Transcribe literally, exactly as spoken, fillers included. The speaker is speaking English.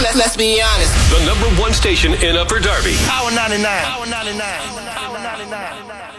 let's, let's be honest. The number one station in Upper Darby. Power ninety-nine. Power ninety-nine. Power ninety-nine.